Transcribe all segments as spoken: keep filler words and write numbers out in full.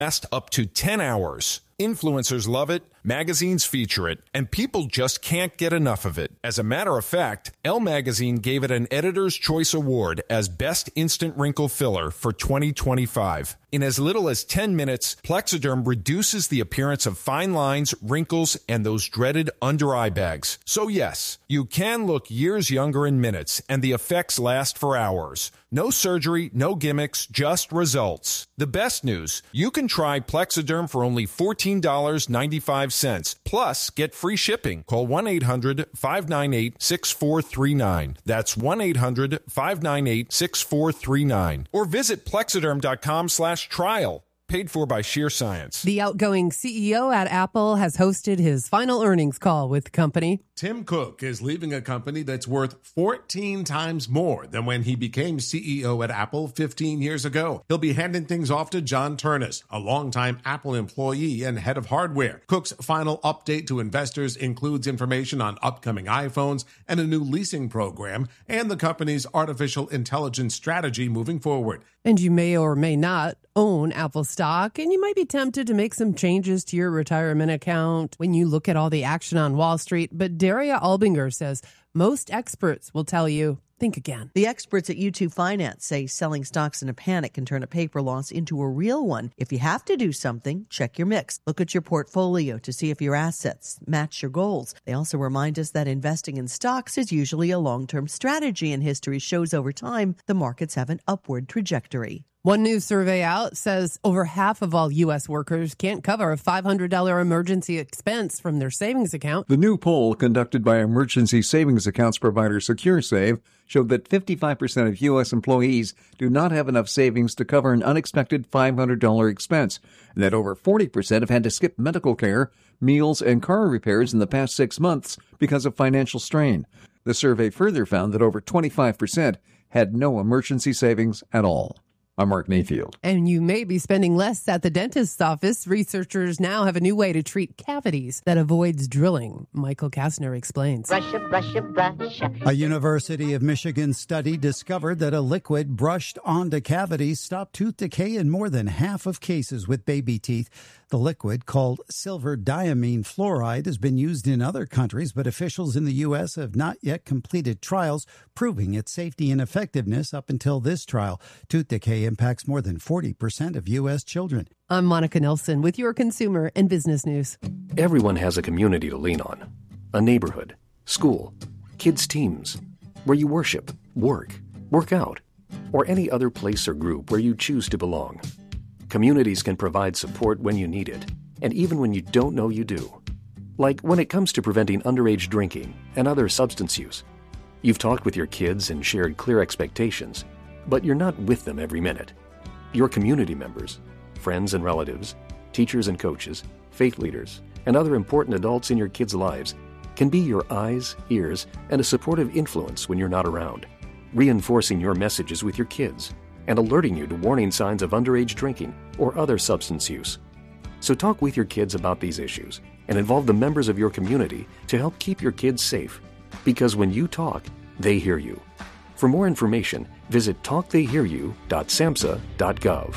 last up to ten hours. Influencers love it, magazines feature it, and people just can't get enough of it. As a matter of fact, Elle Magazine gave it an Editor's Choice Award as Best Instant Wrinkle Filler for twenty twenty-five. In as little as ten minutes, Plexiderm reduces the appearance of fine lines, wrinkles, and those dreaded under-eye bags. So yes, you can look years younger in minutes, and the effects last for hours. No surgery, no gimmicks, just results. The best news, you can try Plexiderm for only fourteen dollars and ninety-five cents. Plus, get free shipping. Call one eight hundred five nine eight six four three nine. That's one eight hundred five nine eight six four three nine. Or visit plexiderm.com slash trial. Paid for by Sheer Science. The outgoing C E O at Apple has hosted his final earnings call with the company. Tim Cook is leaving a company that's worth fourteen times more than when he became C E O at Apple fifteen years ago. He'll be handing things off to John Ternus, a longtime Apple employee and head of hardware. Cook's final update to investors includes information on upcoming iPhones and a new leasing program and the company's artificial intelligence strategy moving forward. And you may or may not own Apple stock, and you might be tempted to make some changes to your retirement account when you look at all the action on Wall Street. But Daria Albinger says most experts will tell you, think again. The experts at U two Finance say selling stocks in a panic can turn a paper loss into a real one. If you have to do something, check your mix. Look at your portfolio to see if your assets match your goals. They also remind us that investing in stocks is usually a long-term strategy, and history shows over time the markets have an upward trajectory. One new survey out says over half of all U S workers can't cover a five hundred dollars emergency expense from their savings account. The new poll conducted by emergency savings accounts provider SecureSave showed that fifty-five percent of U S employees do not have enough savings to cover an unexpected five hundred dollars expense, and that over forty percent have had to skip medical care, meals, and car repairs in the past six months because of financial strain. The survey further found that over twenty-five percent had no emergency savings at all. I'm Mark Mayfield. And you may be spending less at the dentist's office. Researchers now have a new way to treat cavities that avoids drilling. Michael Kastner explains. Brush, brush, brush. A University of Michigan study discovered that a liquid brushed onto cavities stopped tooth decay in more than half of cases with baby teeth. The liquid, called silver diamine fluoride, has been used in other countries, but officials in the U S have not yet completed trials proving its safety and effectiveness up until this trial. Tooth decay impacts more than forty percent of U S children. I'm Monica Nelson with your consumer and business news. Everyone has a community to lean on. A neighborhood, school, kids' teams, where you worship, work, work out, or any other place or group where you choose to belong. Communities can provide support when you need it, and even when you don't know you do. Like when it comes to preventing underage drinking and other substance use. You've talked with your kids and shared clear expectations, but you're not with them every minute. Your community members, friends and relatives, teachers and coaches, faith leaders, and other important adults in your kids' lives can be your eyes, ears, and a supportive influence when you're not around, reinforcing your messages with your kids and alerting you to warning signs of underage drinking or other substance use. So talk with your kids about these issues and involve the members of your community to help keep your kids safe. Because when you talk, they hear you. For more information, visit talk they hear you dot samhsa dot gov.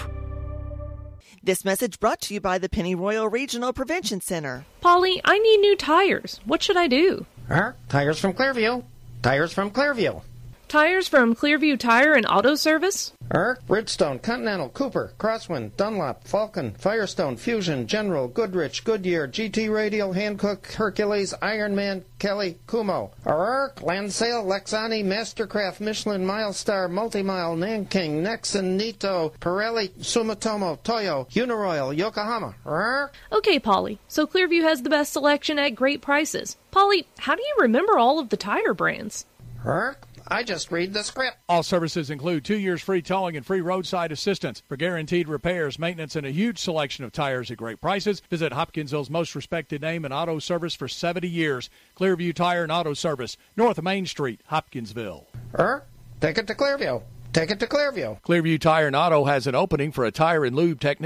This message brought to you by the Pennyroyal Regional Prevention Center. Polly, I need new tires. What should I do? Uh, tires from Clearview. Tires from Clearview. Tires from Clearview Tire and Auto Service? Er, Bridgestone, Continental, Cooper, Crosswind, Dunlop, Falcon, Firestone, Fusion, General, Goodrich, Goodyear, G T Radial, Hankook, Hercules, Ironman, Kelly, Kumo. Er, Lansale, Lexani, Mastercraft, Michelin, Milestar, Multimile, Nanking, Nexon, Nito, Pirelli, Sumitomo, Toyo, Uniroyal, Yokohama. Er. Okay, Polly. So Clearview has the best selection at great prices. Polly, how do you remember all of the tire brands? Er. I just read the script. All services include two years free towing and free roadside assistance. For guaranteed repairs, maintenance, and a huge selection of tires at great prices, visit Hopkinsville's most respected name in auto service for seventy years. Clearview Tire and Auto Service, North Main Street, Hopkinsville. Er, take it to Clearview. Take it to Clearview. Clearview Tire and Auto has an opening for a tire and lube technician.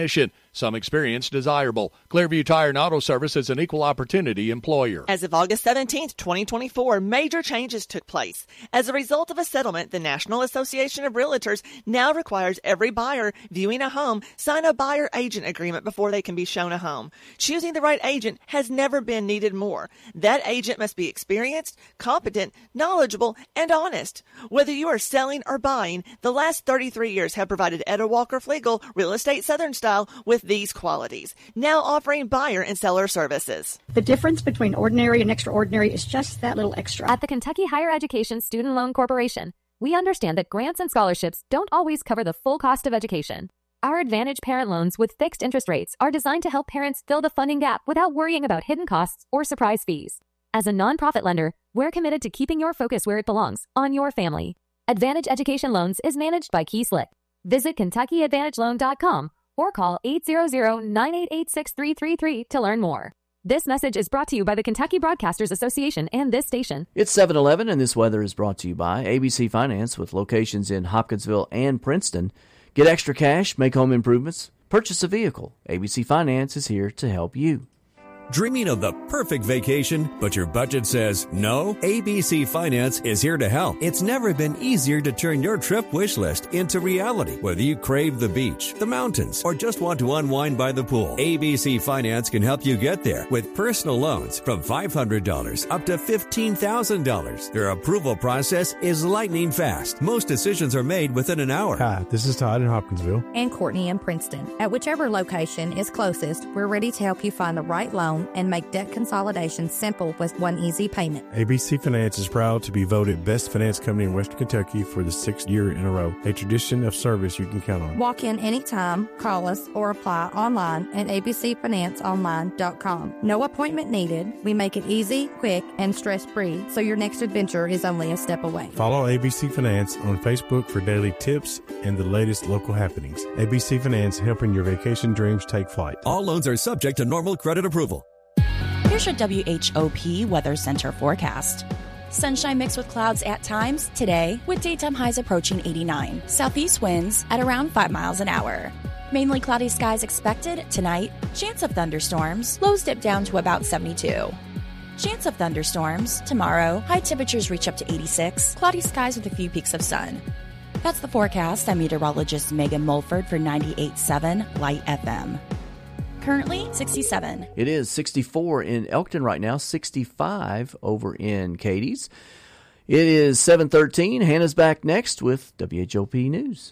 Some experience desirable. Clearview Tire and Auto Service is an equal opportunity employer. As of August seventeenth, twenty twenty-four, major changes took place. As a result of a settlement, the National Association of Realtors now requires every buyer viewing a home sign a buyer-agent agreement before they can be shown a home. Choosing the right agent has never been needed more. That agent must be experienced, competent, knowledgeable, and honest. Whether you are selling or buying, the last thirty-three years have provided Etta Walker Flegel Real Estate Southern Style with these qualities, now offering buyer and seller services. The difference between ordinary and extraordinary is just that little extra. At the Kentucky Higher Education Student Loan Corporation, we understand that grants and scholarships don't always cover the full cost of education. Our Advantage Parent Loans with fixed interest rates are designed to help parents fill the funding gap without worrying about hidden costs or surprise fees. As a nonprofit lender, we're committed to keeping your focus where it belongs, on your family. Advantage Education Loans is managed by Key Slick. Visit Kentucky Advantage Loan dot com or call eight hundred, nine eight eight, six three three three to learn more. This message is brought to you by the Kentucky Broadcasters Association and this station. It's seven eleven, and this weather is brought to you by A B C Finance with locations in Hopkinsville and Princeton. Get extra cash, make home improvements, purchase a vehicle. A B C Finance is here to help you. Dreaming of the perfect vacation, but your budget says no? A B C Finance is here to help. It's never been easier to turn your trip wish list into reality. Whether you crave the beach, the mountains, or just want to unwind by the pool, A B C Finance can help you get there with personal loans from five hundred dollars up to fifteen thousand dollars. Their approval process is lightning fast. Most decisions are made within an hour. Hi, this is Todd in Hopkinsville. And Courtney in Princeton. At whichever location is closest, we're ready to help you find the right loan and make debt consolidation simple with one easy payment. A B C Finance is proud to be voted Best Finance Company in Western Kentucky for the sixth year in a row, a tradition of service you can count on. Walk in anytime, call us, or apply online at a b c finance online dot com. No appointment needed. We make it easy, quick, and stress-free, so your next adventure is only a step away. Follow A B C Finance on Facebook for daily tips and the latest local happenings. A B C Finance, helping your vacation dreams take flight. All loans are subject to normal credit approval. Here's your W H O P Weather Center forecast. Sunshine mixed with clouds at times today, with daytime highs approaching eighty-nine. Southeast winds at around five miles an hour. Mainly cloudy skies expected tonight. Chance of thunderstorms. Lows dip down to about seventy-two. Chance of thunderstorms tomorrow. High temperatures reach up to eighty-six. Cloudy skies with a few peaks of sun. That's the forecast. I'm meteorologist Megan Mulford for ninety-eight point seven Light F M. Currently sixty-seven. It is sixty-four in Elkton right now, sixty-five over in Cadiz. It is seven thirteen. Hannah's back next with W H O P News.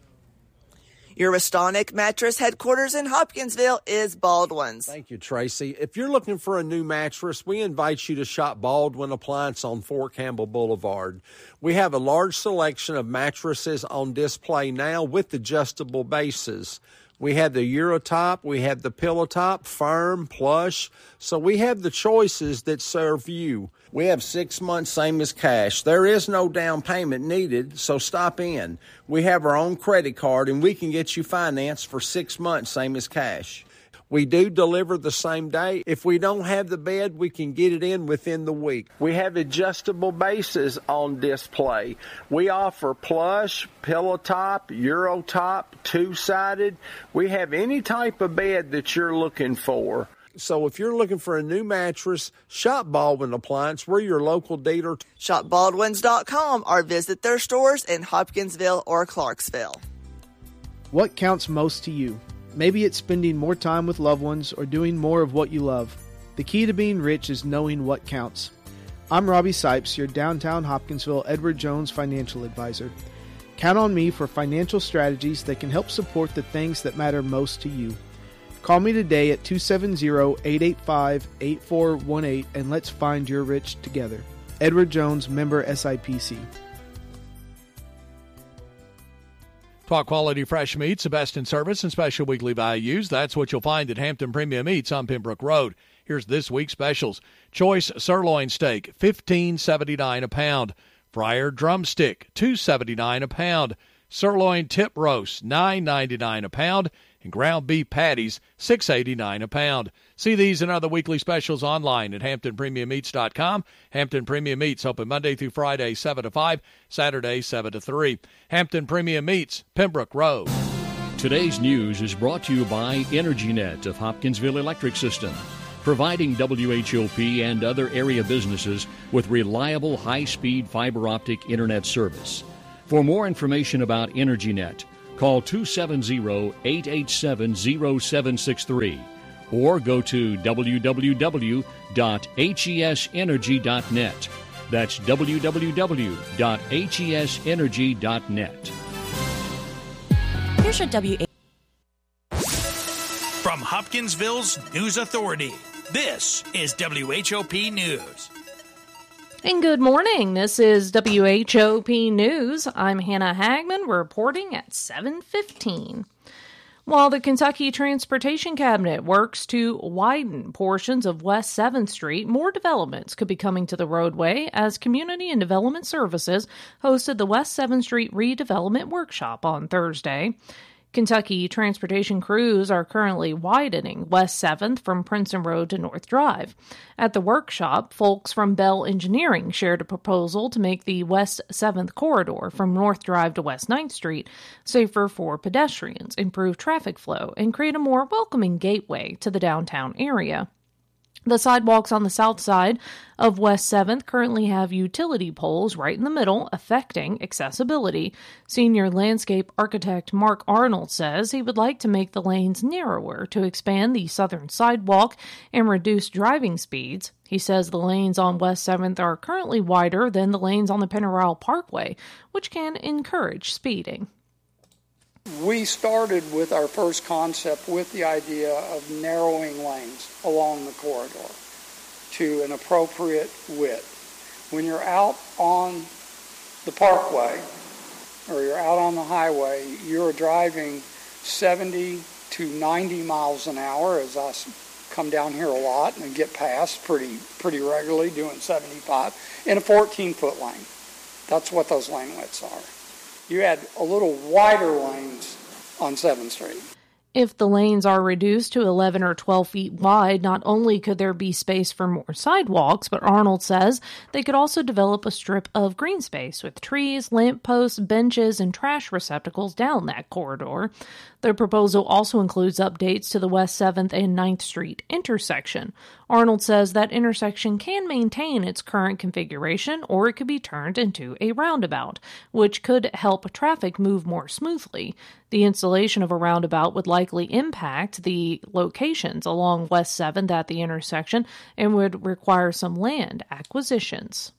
Your Restonic mattress headquarters in Hopkinsville is Baldwin's. Thank you, Tracy. If you're looking for a new mattress, we invite you to shop Baldwin Appliance on Fort Campbell Boulevard. We have a large selection of mattresses on display now with adjustable bases. We have the Eurotop, we have the Pillow Top, firm, plush. So we have the choices that serve you. We have six months, same as cash. There is no down payment needed, so stop in. We have our own credit card, and we can get you financed for six months, same as cash. We do deliver the same day. If we don't have the bed, we can get it in within the week. We have adjustable bases on display. We offer plush, pillow top, Euro top, two-sided. We have any type of bed that you're looking for. So if you're looking for a new mattress, shop Baldwin Appliance. We're your local dealer. Shop baldwins dot com or visit their stores in Hopkinsville or Clarksville. What counts most to you? Maybe it's spending more time with loved ones or doing more of what you love. The key to being rich is knowing what counts. I'm Robbie Sipes, your downtown Hopkinsville Edward Jones financial advisor. Count on me for financial strategies that can help support the things that matter most to you. Call me today at two seven zero, eight eight five, eight four one eight and let's find your rich together. Edward Jones, member S I P C. Top quality fresh meats, the best in service, and special weekly values. That's what you'll find at Hampton Premium Meats on Pembroke Road. Here's this week's specials. Choice sirloin steak, fifteen seventy-nine a pound. Fryer drumstick, two seventy-nine a pound. Sirloin tip roast, nine ninety-nine a pound. And ground beef patties, six eighty-nine a pound. See these and other weekly specials online at hampton premium meats dot com. Hampton Premium Meats, open Monday through Friday, seven to five, Saturday, seven to three. Hampton Premium Meats, Pembroke Road. Today's news is brought to you by EnergyNet of Hopkinsville Electric System, providing W H O P and other area businesses with reliable, high-speed fiber optic internet service. For more information about EnergyNet, call two seven zero, eight eight seven, zero seven six three or go to w w w dot hes energy dot net. That's w w w dot hes energy dot net. Here's your W H O P. From Hopkinsville's News Authority, this is W H O P News. And good morning. This is W H O P News. I'm Hannah Hagman reporting at seven fifteen. While the Kentucky Transportation Cabinet works to widen portions of West seventh Street, more developments could be coming to the roadway as Community and Development Services hosted the West seventh Street Redevelopment Workshop on Thursday. Kentucky transportation crews are currently widening West seventh from Princeton Road to North Drive. At the workshop, folks from Bell Engineering shared a proposal to make the West seventh corridor from North Drive to West ninth Street safer for pedestrians, improve traffic flow, and create a more welcoming gateway to the downtown area. The sidewalks on the south side of West seventh currently have utility poles right in the middle, affecting accessibility. Senior landscape architect Mark Arnold says he would like to make the lanes narrower to expand the southern sidewalk and reduce driving speeds. He says the lanes on West seventh are currently wider than the lanes on the Pennyroyal Parkway, which can encourage speeding. We started with our first concept with the idea of narrowing lanes along the corridor to an appropriate width. When you're out on the parkway or you're out on the highway, you're driving seventy to ninety miles an hour, as I come down here a lot and get past pretty pretty regularly doing seventy-five in a fourteen-foot lane. That's what those lane widths are. You had a little wider lanes on seventh Street. If the lanes are reduced to eleven or twelve feet wide, not only could there be space for more sidewalks, but Arnold says they could also develop a strip of green space with trees, lampposts, benches, and trash receptacles down that corridor. The proposal also includes updates to the West seventh and ninth Street intersection. Arnold says that intersection can maintain its current configuration, or it could be turned into a roundabout, which could help traffic move more smoothly. The installation of a roundabout would likely impact the locations along West seventh at the intersection and would require some land acquisitions.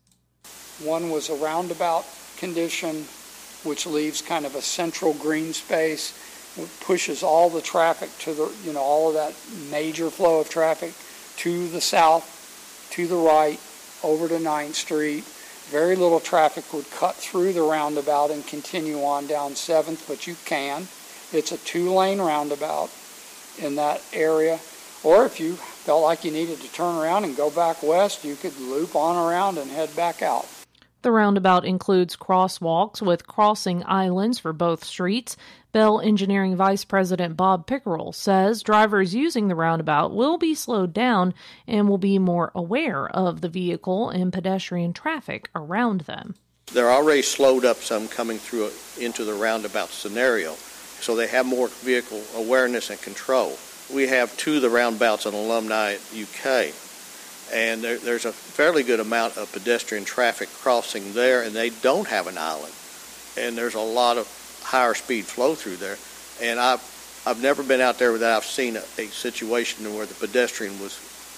One was a roundabout condition, which leaves kind of a central green space, pushes all the traffic to the, you know, all of that major flow of traffic to the south, to the right, over to ninth Street. Very little traffic would cut through the roundabout and continue on down seventh, but you can. It's a two-lane roundabout in that area. Or if you felt like you needed to turn around and go back west, you could loop on around and head back out. The roundabout includes crosswalks with crossing islands for both streets. Bell Engineering Vice President Bob Pickerel says drivers using the roundabout will be slowed down and will be more aware of the vehicle and pedestrian traffic around them. They're already slowed up some coming through into the roundabout scenario, so they have more vehicle awareness and control. We have two of the roundabouts on Alumni U K, and there, there's a fairly good amount of pedestrian traffic crossing there, and they don't have an island. And there's a lot of higher speed flow through there. And I've, I've never been out there that I've seen a, a situation where the pedestrian was,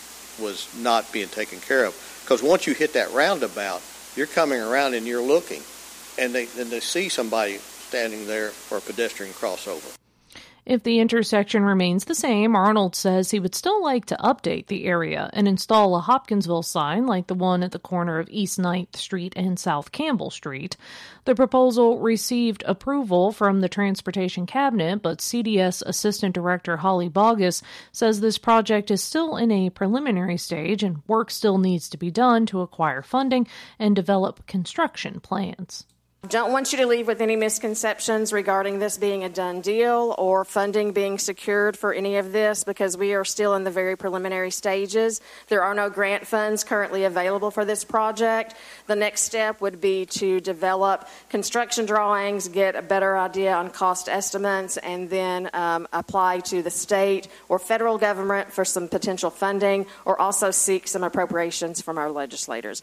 was not being taken care of. Because once you hit that roundabout, you're coming around and you're looking, and they, and they see somebody standing there for a pedestrian crossover. If the intersection remains the same, Arnold says he would still like to update the area and install a Hopkinsville sign like the one at the corner of East ninth Street and South Campbell Street. The proposal received approval from the Transportation Cabinet, but C D S Assistant Director Holly Bogus says this project is still in a preliminary stage and work still needs to be done to acquire funding and develop construction plans. Don't want you to leave with any misconceptions regarding this being a done deal or funding being secured for any of this, because we are still in the very preliminary stages. There are no grant funds currently available for this project. The next step would be to develop construction drawings, get a better idea on cost estimates, and then um, apply to the state or federal government for some potential funding, or also seek some appropriations from our legislators.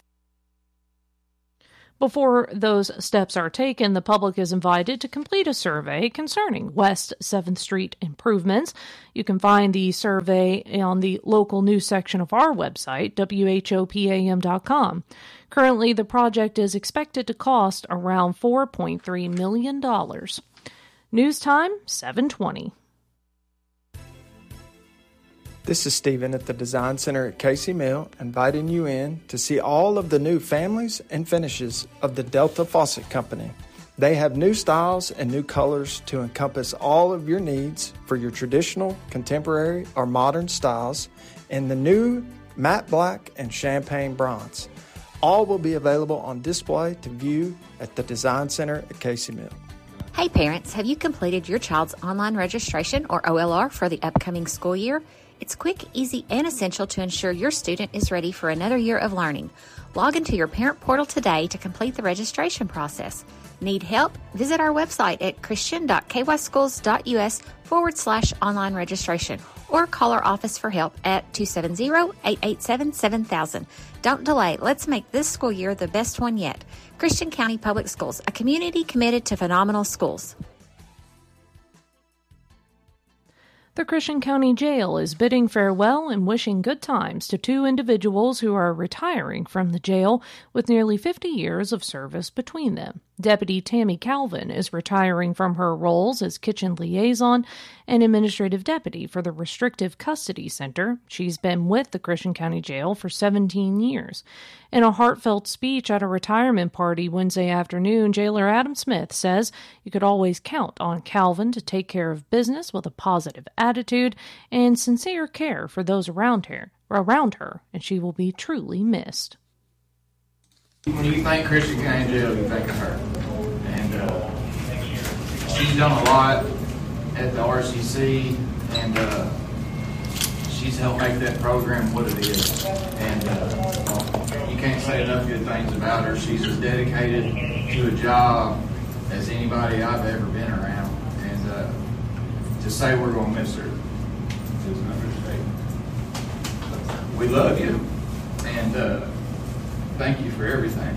Before those steps are taken, the public is invited to complete a survey concerning West seventh Street improvements. You can find the survey on the local news section of our website, W H O P A M dot com. Currently, the project is expected to cost around four point three million dollars. News time, seven twenty. This is Stephen at the Design Center at Casey Mill, inviting you in to see all of the new families and finishes of the Delta Faucet Company. They have new styles and new colors to encompass all of your needs for your traditional, contemporary, or modern styles, and the new matte black and champagne bronze. All will be available on display to view at the Design Center at Casey Mill. Hey parents, have you completed your child's online registration or O L R for the upcoming school year? It's quick, easy, and essential to ensure your student is ready for another year of learning. Log into your parent portal today to complete the registration process. Need help? Visit our website at christian.kyschools.us forward slash online registration or call our office for help at two seven zero, eight eight seven, seven thousand. Don't delay. Let's make this school year the best one yet. Christian County Public Schools, a community committed to phenomenal schools. The Christian County Jail is bidding farewell and wishing good times to two individuals who are retiring from the jail with nearly fifty years of service between them. Deputy Tammy Calvin is retiring from her roles as kitchen liaison and administrative deputy for the Restrictive Custody Center. She's been with the Christian County Jail for seventeen years. In a heartfelt speech at a retirement party Wednesday afternoon, Jailer Adam Smith says you could always count on Calvin to take care of business with a positive attitude and sincere care for those around her, around her, and she will be truly missed. When you think Christian County Jail, you think of her. And uh, she's done a lot at the R C C, and uh, she's helped make that program what it is. And uh, you can't say enough good things about her. She's as dedicated to a job as anybody I've ever been around. And uh, to say we're going to miss her is an understatement. We love you, and uh, thank you for everything.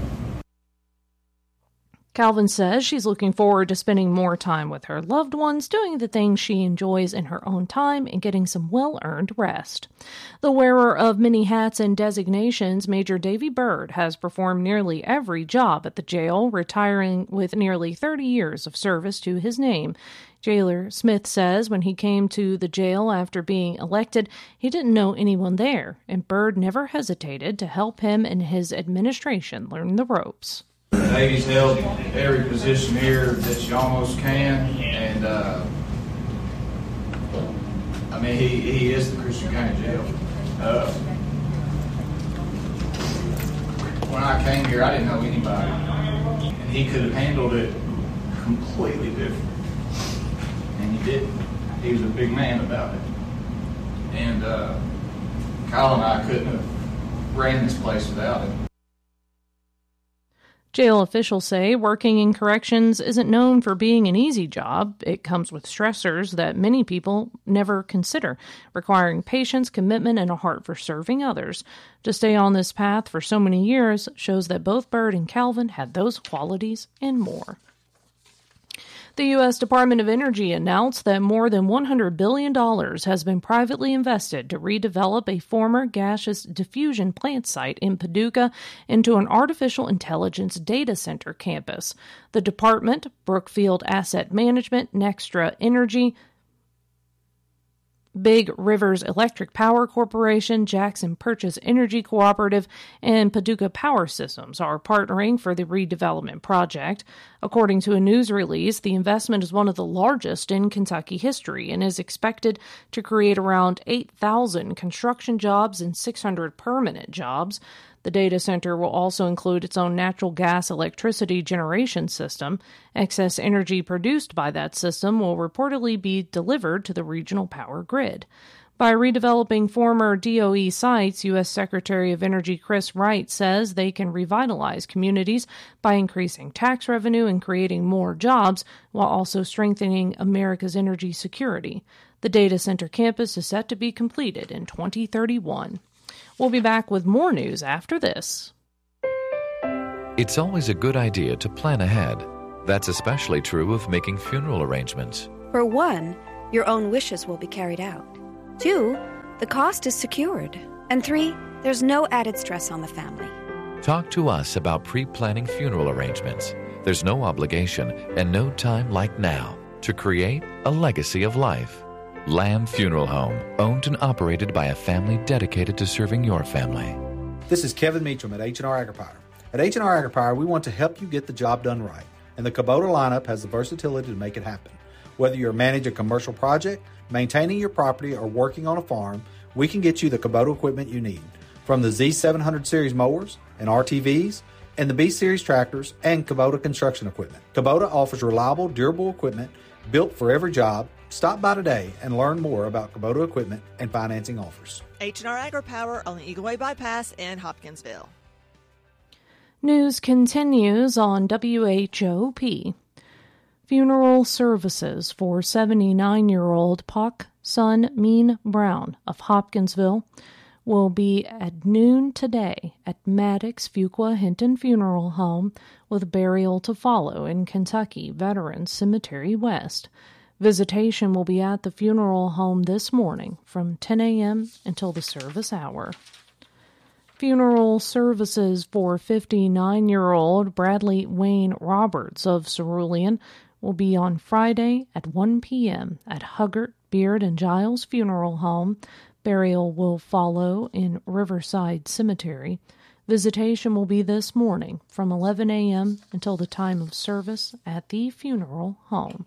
Calvin says she's looking forward to spending more time with her loved ones, doing the things she enjoys in her own time, and getting some well-earned rest. The wearer of many hats and designations, Major Davy Byrd, has performed nearly every job at the jail, retiring with nearly thirty years of service to his name. Jailer Smith says when he came to the jail after being elected, he didn't know anyone there, and Byrd never hesitated to help him and his administration learn the ropes. Davy's held every position here that you almost can, and uh, I mean, he, he is the Christian County Jail. Uh, when I came here, I didn't know anybody, and he could have handled it completely different, and he didn't. He was a big man about it, and uh, Kyle and I couldn't have ran this place without him. Jail officials say working in corrections isn't known for being an easy job. It comes with stressors that many people never consider, requiring patience, commitment, and a heart for serving others. To stay on this path for so many years shows that both Byrd and Calvin had those qualities and more. The U S Department of Energy announced that more than one hundred billion dollars has been privately invested to redevelop a former gaseous diffusion plant site in Paducah into an artificial intelligence data center campus. The department, Brookfield Asset Management, Nextra Energy, Big Rivers Electric Power Corporation, Jackson Purchase Energy Cooperative, and Paducah Power Systems are partnering for the redevelopment project. According to a news release, the investment is one of the largest in Kentucky history and is expected to create around eight thousand construction jobs and six hundred permanent jobs. The data center will also include its own natural gas electricity generation system. Excess energy produced by that system will reportedly be delivered to the regional power grid. By redeveloping former D O E sites, U S Secretary of Energy Chris Wright says they can revitalize communities by increasing tax revenue and creating more jobs while also strengthening America's energy security. The data center campus is set to be completed in twenty thirty-one. We'll be back with more news after this. It's always a good idea to plan ahead. That's especially true of making funeral arrangements. For one, your own wishes will be carried out. Two, the cost is secured. And three, there's no added stress on the family. Talk to us about pre-planning funeral arrangements. There's no obligation and no time like now to create a legacy of life. Lamb Funeral Home, owned and operated by a family dedicated to serving your family. This is Kevin Meacham at H and R AgriPower. At H and R AgriPower, we want to help you get the job done right, and the Kubota lineup has the versatility to make it happen. Whether you're managing a commercial project, maintaining your property, or working on a farm, we can get you the Kubota equipment you need. From the Z seven hundred series mowers and R T Vs, and the B series tractors and Kubota construction equipment. Kubota offers reliable, durable equipment built for every job. Stop by today and learn more about Kubota equipment and financing offers. H and R AgriPower on the Eagle Way Bypass in Hopkinsville. News continues on W H O P. Funeral services for seventy-nine-year-old Pak Sun Min Brown of Hopkinsville will be at noon today at Maddox Fuqua Hinton Funeral Home, with burial to follow in Kentucky Veterans Cemetery West. Visitation will be at the funeral home this morning from ten a.m. until the service hour. Funeral services for fifty-nine-year-old Bradley Wayne Roberts of Cerulean will be on Friday at one p.m. at Huggart, Beard, and Giles Funeral Home. Burial will follow in Riverside Cemetery. Visitation will be this morning from eleven a.m. until the time of service at the funeral home.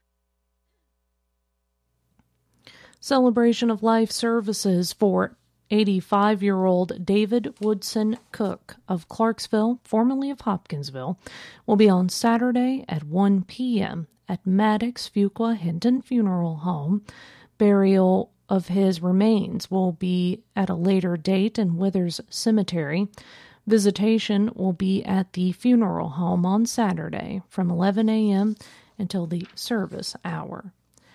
Celebration of Life services for eighty-five-year-old David Woodson Cook of Clarksville, formerly of Hopkinsville, will be on Saturday at one p.m. at Maddox Fuqua Hinton Funeral Home. Burial of his remains will be at a later date in Withers Cemetery. Visitation will be at the funeral home on Saturday from eleven a.m. until the service hour.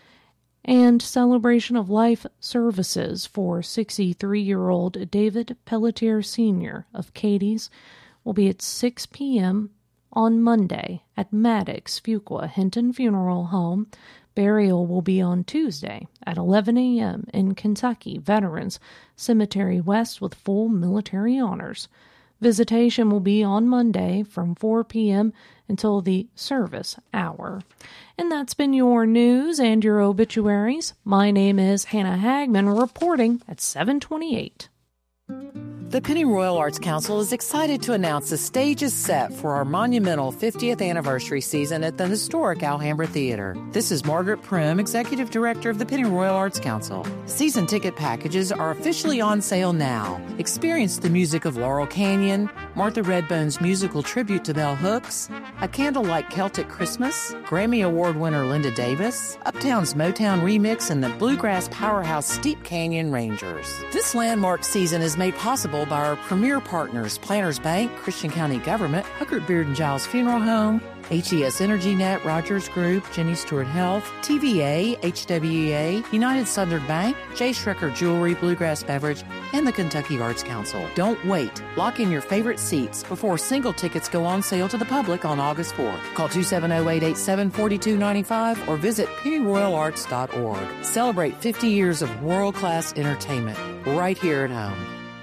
And Celebration of Life services for sixty-three-year-old David Pelletier Senior of Cadiz will be at six p.m. on Monday at Maddox Fuqua Hinton Funeral Home. Burial will be on Tuesday at eleven a.m. in Kentucky Veterans Cemetery West with full military honors. Visitation will be on Monday from four p.m. until the service hour. And that's been your news and your obituaries. My name is Hannah Hagman, reporting at seven twenty-eight. The Pennyroyal Arts Council is excited to announce the stage is set for our monumental fiftieth anniversary season at the historic Alhambra Theater. This is Margaret Prim, Executive Director of the Pennyroyal Arts Council. Season ticket packages are officially on sale now. Experience the music of Laurel Canyon, Martha Redbone's musical tribute to Bell Hooks, A Candlelight Celtic Christmas, Grammy Award winner Linda Davis, Uptown's Motown remix, and the bluegrass powerhouse Steep Canyon Rangers. This landmark season is made possible by our premier partners, Planters Bank, Christian County Government, Huggart, Beard and Giles Funeral Home, H E S Energy Net, Rogers Group, Jenny Stewart Health, T V A, H W A, United Southern Bank, J. Schrecker Jewelry, Bluegrass Beverage, and the Kentucky Arts Council. Don't wait. Lock in your favorite seats before single tickets go on sale to the public on August fourth. Call two seven zero, eight eight seven, four two nine five or visit pennyroyal arts dot org. Celebrate fifty years of world-class entertainment right here at home.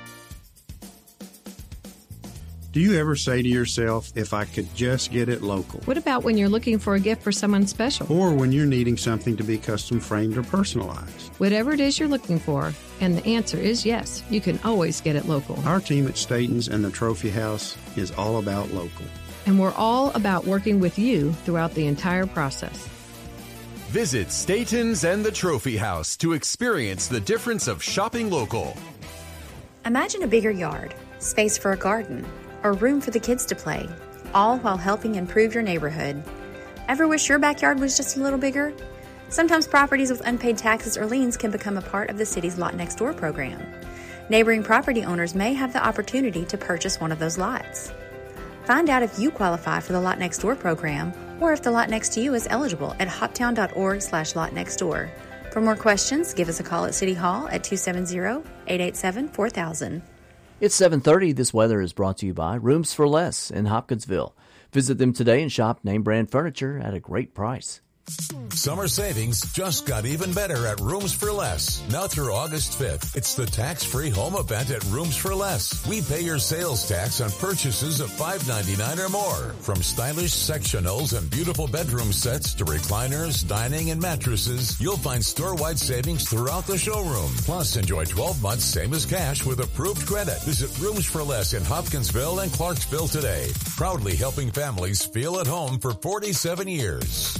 Do you ever say to yourself, if I could just get it local? What about when you're looking for a gift for someone special? Or when you're needing something to be custom framed or personalized? Whatever it is you're looking for, and the answer is yes, you can always get it local. Our team at Staten's and the Trophy House is all about local. And we're all about working with you throughout the entire process. Visit Staten's and the Trophy House to experience the difference of shopping local. Imagine a bigger yard, space for a garden, or room for the kids to play, all while helping improve your neighborhood. Ever wish your backyard was just a little bigger? Sometimes properties with unpaid taxes or liens can become a part of the city's Lot Next Door program. Neighboring property owners may have the opportunity to purchase one of those lots. Find out if you qualify for the Lot Next Door program or if the lot next to you is eligible at hoptown.org slash lot next door. For more questions, give us a call at City Hall at two seven zero, eight eight seven, four thousand. It's seven thirty. This weather is brought to you by Rooms for Less in Hopkinsville. Visit them today and shop name brand furniture at a great price. Summer savings just got even better at Rooms for Less. Now through August fifth, it's the tax-free home event at Rooms for Less. We pay your sales tax on purchases of five ninety-nine or more. From stylish sectionals and beautiful bedroom sets to recliners, dining, and mattresses, you'll find store-wide savings throughout the showroom. Plus, enjoy twelve months same as cash with approved credit. Visit Rooms for Less in Hopkinsville and Clarksville today. Proudly helping families feel at home for forty-seven years.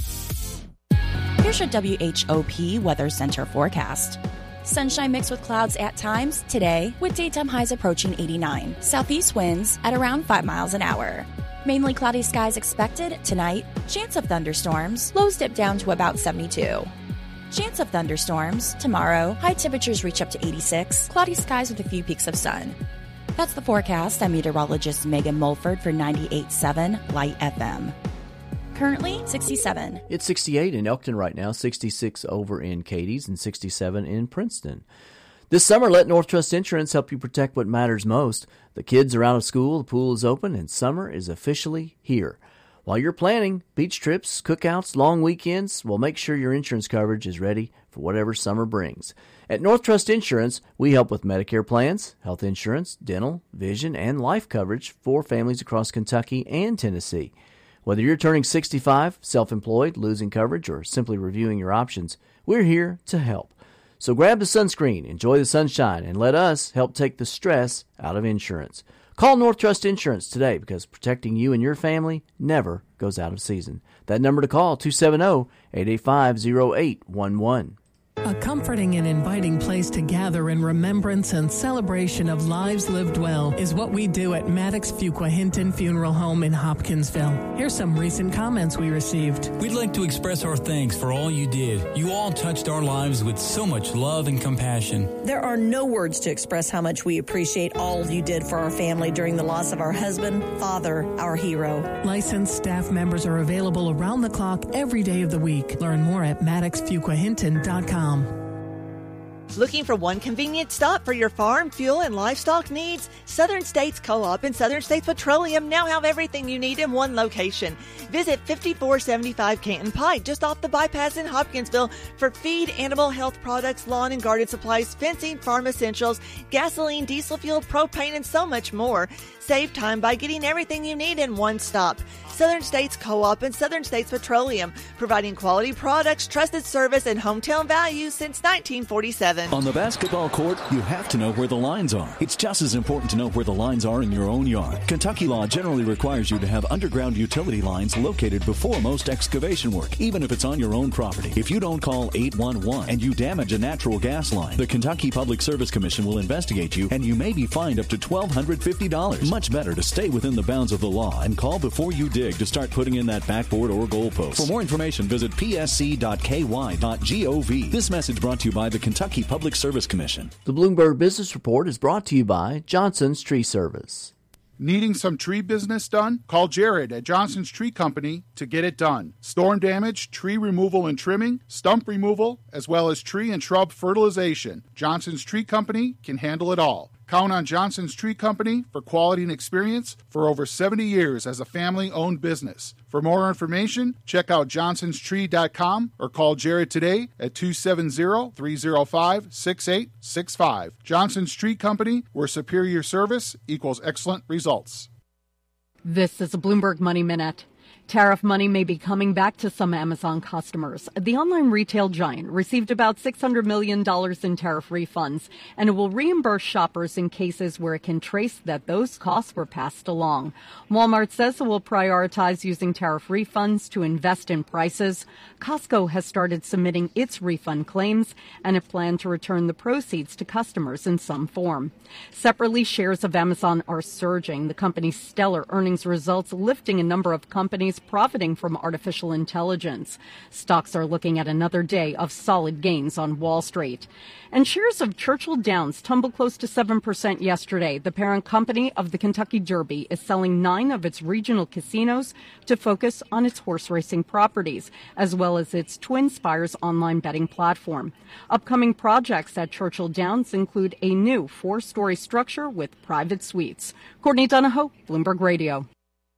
Here's your W H O P Weather Center forecast. Sunshine mixed with clouds at times today, with daytime highs approaching eighty-nine. Southeast winds at around five miles an hour. Mainly cloudy skies expected tonight. Chance of thunderstorms. Lows dip down to about seventy-two. Chance of thunderstorms tomorrow. High temperatures reach up to eighty-six. Cloudy skies with a few peaks of sun. That's the forecast. I'm meteorologist Megan Mulford for ninety-eight point seven Light F M. Currently sixty-seven. It's sixty-eight in Elkton right now, sixty-six over in Cadiz, and sixty-seven in Princeton. This summer, let North Trust Insurance help you protect what matters most. The kids are out of school, the pool is open, and summer is officially here. While you're planning beach trips, cookouts, long weekends, well, make sure your insurance coverage is ready for whatever summer brings. At North Trust Insurance, we help with Medicare plans, health insurance, dental, vision, and life coverage for families across Kentucky and Tennessee. Whether you're turning sixty-five, self-employed, losing coverage, or simply reviewing your options, we're here to help. So grab the sunscreen, enjoy the sunshine, and let us help take the stress out of insurance. Call North Trust Insurance today because protecting you and your family never goes out of season. That number to call, two seven zero, eight eight five, zero eight one one. A comforting and inviting place to gather in remembrance and celebration of lives lived well is what we do at Maddox Fuqua Hinton Funeral Home in Hopkinsville. Here's some recent comments we received. We'd like to express our thanks for all you did. You all touched our lives with so much love and compassion. There are no words to express how much we appreciate all you did for our family during the loss of our husband, father, our hero. Licensed staff members are available around the clock every day of the week. Learn more at maddox fuqua hinton dot com. Looking for one convenient stop for your farm, fuel, and livestock needs? Southern States Co-op and Southern States Petroleum now have everything you need in one location. Visit fifty-four seventy-five Canton Pike, just off the bypass in Hopkinsville, for feed, animal health products, lawn and garden supplies, fencing, farm essentials, gasoline, diesel fuel, propane, and so much more. Save time by getting everything you need in one stop. Southern States Co-op and Southern States Petroleum, providing quality products, trusted service, and hometown values since nineteen forty-seven. On the basketball court, you have to know where the lines are. It's just as important to know where the lines are in your own yard. Kentucky law generally requires you to have underground utility lines located before most excavation work, even if it's on your own property. If you don't call eight one one and you damage a natural gas line, the Kentucky Public Service Commission will investigate you, and you may be fined up to one thousand two hundred fifty dollars. Much better to stay within the bounds of the law and call before you dig to start putting in that backboard or goalpost. For more information, visit p s c dot k y dot gov. This message brought to you by the Kentucky Public Service Commission. The Bloomberg Business Report is brought to you by Johnson's Tree Service. Needing some tree business done? Call Jared at Johnson's Tree Company to get it done. Storm damage, tree removal and trimming, stump removal, as well as tree and shrub fertilization. Johnson's Tree Company can handle it all. Count on Johnson's Tree Company for quality and experience for over seventy years as a family-owned business. For more information, check out johnsons tree dot com or call Jared today at two seven zero, three zero five, six eight six five. Johnson's Tree Company, where superior service equals excellent results. This is a Bloomberg Money Minute. Tariff money may be coming back to some Amazon customers. The online retail giant received about six hundred million dollars in tariff refunds, and it will reimburse shoppers in cases where it can trace that those costs were passed along. Walmart says it will prioritize using tariff refunds to invest in prices. Costco has started submitting its refund claims, and it plans to return the proceeds to customers in some form. Separately, shares of Amazon are surging. The company's stellar earnings results lifting a number of companies profiting from artificial intelligence. Stocks are looking at another day of solid gains on Wall Street. And shares of Churchill Downs tumbled close to seven percent yesterday. The parent company of the Kentucky Derby is selling nine of its regional casinos to focus on its horse racing properties, as well as its Twin Spires online betting platform. Upcoming projects at Churchill Downs include a new four-story structure with private suites. Courtney Donahoe, Bloomberg Radio.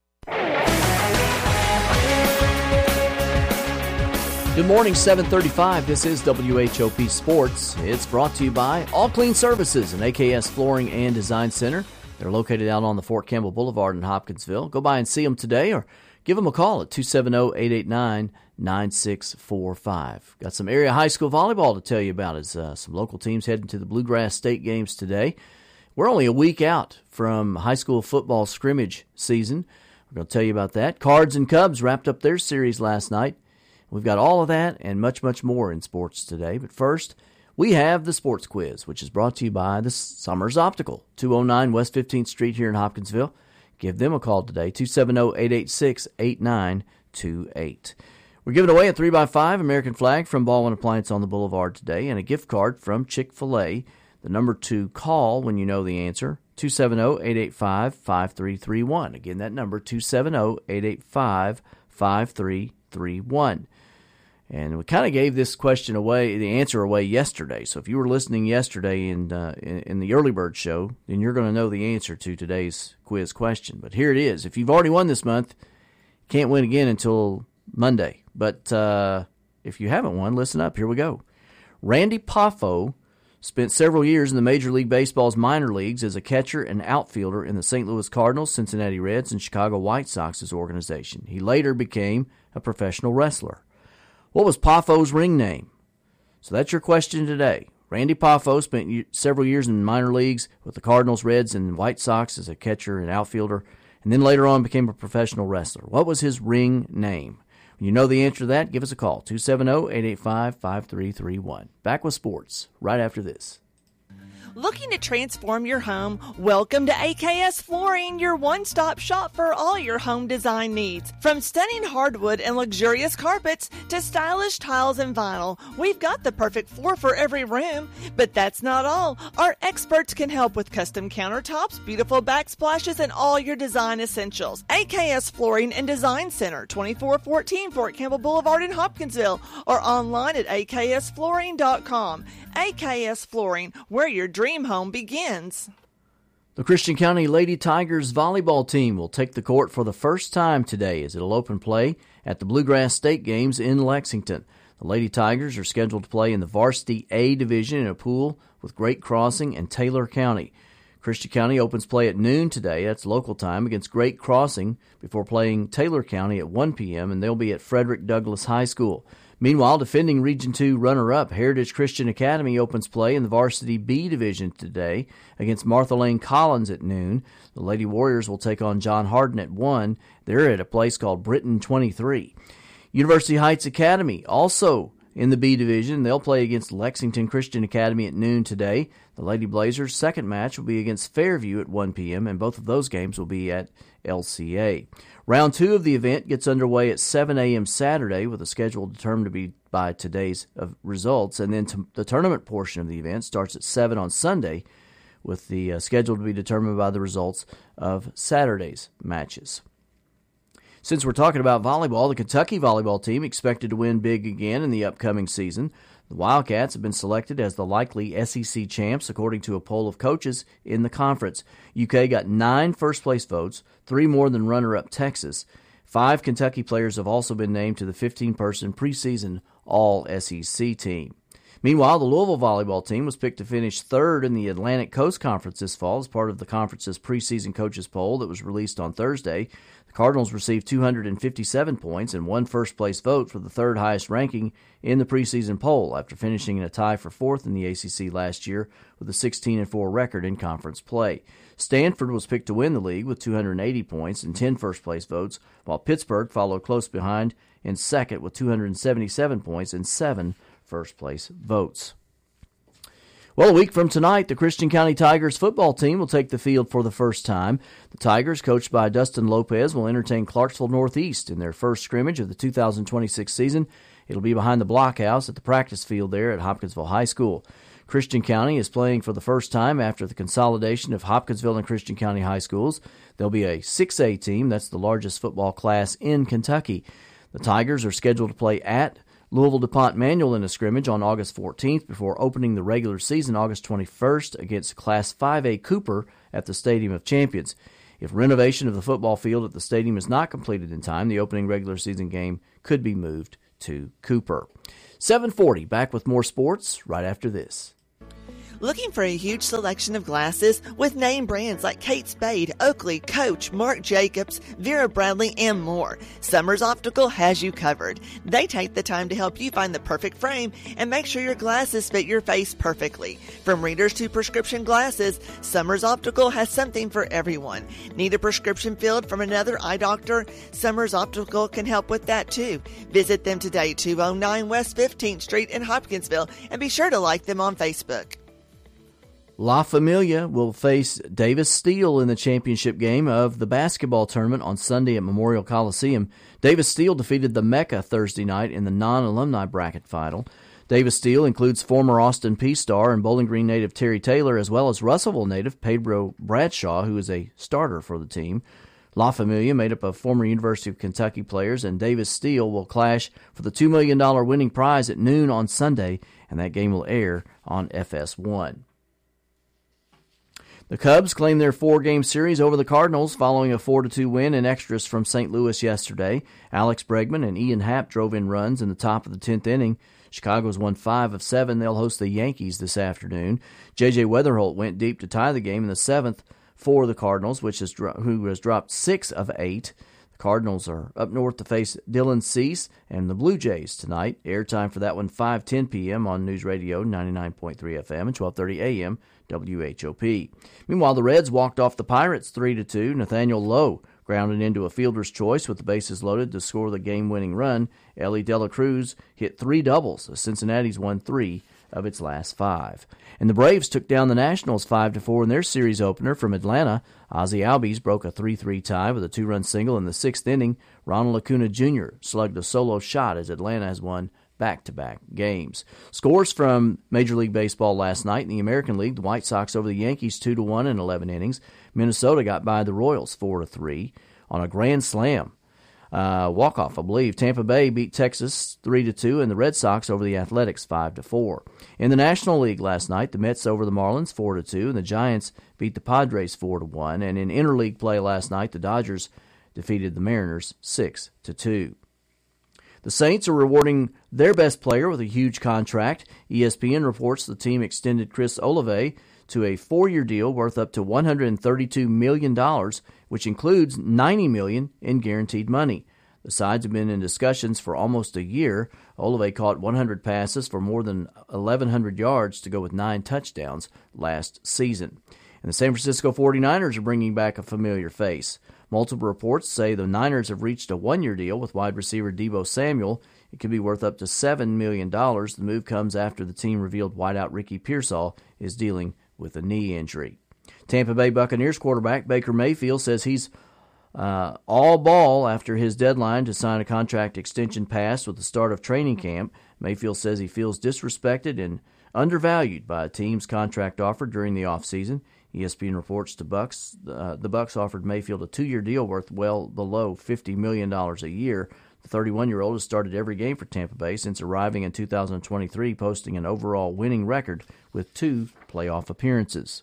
Good morning, seven thirty-five. This is W H O P Sports. It's brought to you by All Clean Services and A K S Flooring and Design Center. They're located out on the Fort Campbell Boulevard in Hopkinsville. Go by and see them today or give them a call at two seven zero, eight eight nine, nine six four five. Got some area high school volleyball to tell you about as uh, some local teams heading to the Bluegrass State games today. We're only a week out from high school football scrimmage season. We're going to tell you about that. Cards and Cubs wrapped up their series last night. We've got all of that and much, much more in sports today. But first, we have the Sports Quiz, which is brought to you by the Summers Optical, two oh nine West fifteenth Street here in Hopkinsville. Give them a call today, two seven zero, eight eight six, eight nine two eight. We're giving away a three by five American flag from Baldwin Appliance on the Boulevard today and a gift card from Chick-fil-A. The number to call when you know the answer, two seven zero, eight eight five, five three three one. Again, that number, two seven zero, eight eight five, five three three one. And we kind of gave this question away, the answer away yesterday. So if you were listening yesterday in, uh, in, in the Early Bird Show, then you're going to know the answer to today's quiz question. But here it is. If you've already won this month, you can't win again until Monday. But uh, if you haven't won, listen up. Here we go. Randy Poffo spent several years in the Major League Baseball's minor leagues as a catcher and outfielder in the Saint Louis Cardinals, Cincinnati Reds, and Chicago White Sox's organization. He later became a professional wrestler. What was Poffo's ring name? So that's your question today. Randy Poffo spent several years in minor leagues with the Cardinals, Reds, and White Sox as a catcher and outfielder, and then later on became a professional wrestler. What was his ring name? When you know the answer to that, give us a call, two seven zero, eight eight five, five three three one. Back with sports right after this. Looking to transform your home? Welcome to A K S Flooring, your one-stop shop for all your home design needs. From stunning hardwood and luxurious carpets to stylish tiles and vinyl, we've got the perfect floor for every room. But that's not all. Our experts can help with custom countertops, beautiful backsplashes, and all your design essentials. A K S Flooring and Design Center, twenty-four fourteen Fort Campbell Boulevard in Hopkinsville, or online at a k s flooring dot com. A K S Flooring, where your dream home begins. The Christian County Lady Tigers volleyball team will take the court for the first time today as it'll open play at the Bluegrass State Games in Lexington. The Lady Tigers are scheduled to play in the Varsity A division in a pool with Great Crossing and Taylor County. Christian County opens play at noon today, that's local time, against Great Crossing before playing Taylor County at one p.m., and they'll be at Frederick Douglass High School. Meanwhile, defending Region two runner-up Heritage Christian Academy opens play in the Varsity B division today against Martha Lane Collins at noon. The Lady Warriors will take on John Hardin at one. They're at a place called Britain twenty-three. University Heights Academy also in the B division. They'll play against Lexington Christian Academy at noon today. The Lady Blazers' second match will be against Fairview at one p.m., and both of those games will be at L C A. Round two of the event gets underway at seven a.m. Saturday with a schedule determined to be by today's results, and then t- the tournament portion of the event starts at seven on Sunday with the uh, schedule to be determined by the results of Saturday's matches. Since we're talking about volleyball, the Kentucky volleyball team expected to win big again in the upcoming season. The Wildcats have been selected as the likely S E C champs according to a poll of coaches in the conference. U K got nine first-place votes, three more than runner-up Texas. Five Kentucky players have also been named to the fifteen-person preseason All-S E C team. Meanwhile, the Louisville volleyball team was picked to finish third in the Atlantic Coast Conference this fall as part of the conference's preseason coaches poll that was released on Thursday. The Cardinals received two hundred fifty-seven points and won first-place vote for the third-highest ranking in the preseason poll after finishing in a tie for fourth in the A C C last year with a sixteen and four record in conference play. Stanford was picked to win the league with two hundred eighty points and ten first-place votes, while Pittsburgh followed close behind in second with two hundred seventy-seven points and seven first-place votes. Well, a week from tonight, the Christian County Tigers football team will take the field for the first time. The Tigers, coached by Dustin Lopez, will entertain Clarksville Northeast in their first scrimmage of the two thousand twenty-six season. It'll be behind the blockhouse at the practice field there at Hopkinsville High School. Christian County is playing for the first time after the consolidation of Hopkinsville and Christian County High Schools. There'll be a six A team. That's the largest football class in Kentucky. The Tigers are scheduled to play at Louisville DuPont Manual in a scrimmage on August fourteenth before opening the regular season August twenty-first against Class five A Cooper at the Stadium of Champions. If renovation of the football field at the stadium is not completed in time, the opening regular season game could be moved to Cooper. seven forty, back with more sports right after this. Looking for a huge selection of glasses with name brands like Kate Spade, Oakley, Coach, Marc Jacobs, Vera Bradley, and more. Summers Optical has you covered. They take the time to help you find the perfect frame and make sure your glasses fit your face perfectly. From readers to prescription glasses, Summers Optical has something for everyone. Need a prescription filled from another eye doctor? Summers Optical can help with that too. Visit them today, two oh nine West fifteenth Street in Hopkinsville, and be sure to like them on Facebook. La Familia will face Davis Steel in the championship game of the basketball tournament on Sunday at Memorial Coliseum. Davis Steel defeated the Mecca Thursday night in the non-alumni bracket final. Davis Steel includes former Austin Peay star and Bowling Green native Terry Taylor, as well as Russellville native Pedro Bradshaw, who is a starter for the team. La Familia, made up of former University of Kentucky players, and Davis Steel will clash for the two million dollars winning prize at noon on Sunday, and that game will air on F S one. The Cubs claimed their four-game series over the Cardinals following a four to two win in extras from Saint Louis yesterday. Alex Bregman and Ian Happ drove in runs in the top of the tenth inning. Chicago's won five of seven. They'll host the Yankees this afternoon. J J Weatherholt went deep to tie the game in the seventh for the Cardinals, which is who has dropped six of eight. The Cardinals are up north to face Dylan Cease and the Blue Jays tonight. Airtime for that one, five ten p.m. on News Radio ninety-nine point three F M and twelve thirty a.m. W H O P. Meanwhile, the Reds walked off the Pirates three to two. Nathaniel Lowe grounded into a fielder's choice with the bases loaded to score the game-winning run. Ellie De La Cruz hit three doubles as Cincinnati's won three of its last five. And the Braves took down the Nationals five to four in their series opener from Atlanta. Ozzie Albies broke a three three tie with a two-run single in the sixth inning. Ronald Acuna Junior slugged a solo shot as Atlanta has won back-to-back games. Scores from Major League Baseball last night in the American League: the White Sox over the Yankees two to one in eleven innings. Minnesota got by the Royals four to three on a grand slam uh, walk-off, I believe. Tampa Bay beat Texas three to two, and the Red Sox over the Athletics five to four. In the National League last night, the Mets over the Marlins four to two, and the Giants beat the Padres four to one. And in interleague play last night, the Dodgers defeated the Mariners six to two. The Saints are rewarding their best player with a huge contract. E S P N reports the team extended Chris Olave to a four-year deal worth up to one hundred thirty-two million dollars, which includes ninety million dollars in guaranteed money. The sides have been in discussions for almost a year. Olave caught one hundred passes for more than eleven hundred yards to go with nine touchdowns last season. And the San Francisco forty-niners are bringing back a familiar face. Multiple reports say the Niners have reached a one-year deal with wide receiver Deebo Samuel. It could be worth up to seven million dollars. The move comes after the team revealed wideout Ricky Pearsall is dealing with a knee injury. Tampa Bay Buccaneers quarterback Baker Mayfield says he's uh, all ball after his deadline to sign a contract extension passed with the start of training camp. Mayfield says he feels disrespected and undervalued by a team's contract offer during the offseason. E S P N reports the Bucs, uh, the Bucs offered Mayfield a two-year deal worth well below fifty million dollars a year. The thirty-one-year-old has started every game for Tampa Bay since arriving in two thousand twenty-three, posting an overall winning record with two playoff appearances.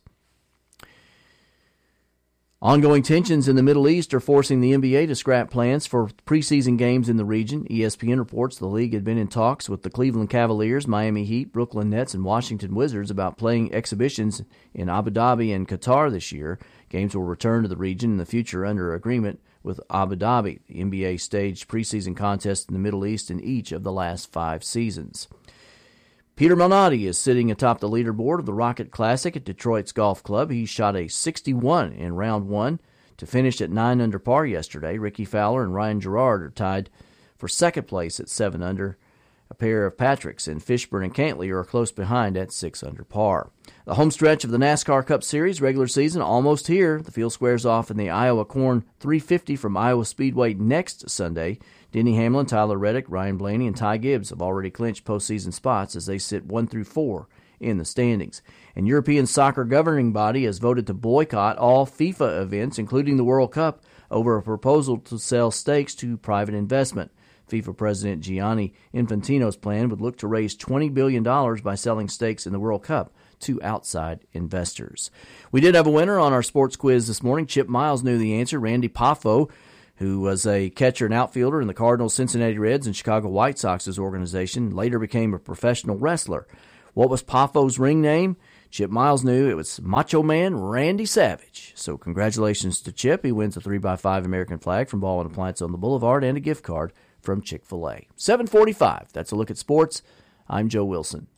Ongoing tensions in the Middle East are forcing the N B A to scrap plans for preseason games in the region. E S P N reports the league had been in talks with the Cleveland Cavaliers, Miami Heat, Brooklyn Nets, and Washington Wizards about playing exhibitions in Abu Dhabi and Qatar this year. Games will return to the region in the future under agreement with Abu Dhabi. The N B A staged preseason contests in the Middle East in each of the last five seasons. Peter Malnati is sitting atop the leaderboard of the Rocket Classic at Detroit's Golf Club. He shot a sixty-one in round one to finish at nine under par yesterday. Ricky Fowler and Ryan Gerard are tied for second place at seven under. A pair of Patricks and Fishburne and Cantley are close behind at six under par. The home stretch of the NASCAR Cup Series regular season almost here. The field squares off in the Iowa Corn three fifty from Iowa Speedway next Sunday. Denny Hamlin, Tyler Reddick, Ryan Blaney, and Ty Gibbs have already clinched postseason spots as they sit one through four in the standings. And European soccer governing body has voted to boycott all FIFA events, including the World Cup, over a proposal to sell stakes to private investment. FIFA President Gianni Infantino's plan would look to raise twenty billion dollars by selling stakes in the World Cup to outside investors. We did have a winner on our sports quiz this morning. Chip Miles knew the answer. Randy Poffo, who was a catcher and outfielder in the Cardinals, Cincinnati Reds, and Chicago White Sox's organization, later became a professional wrestler. What was Poffo's ring name? Chip Miles knew it was Macho Man Randy Savage. So congratulations to Chip. He wins a three by five American flag from Ball and Appliance on the Boulevard and a gift card from Chick-fil-A. seven forty-five. That's a look at sports. I'm Joe Wilson.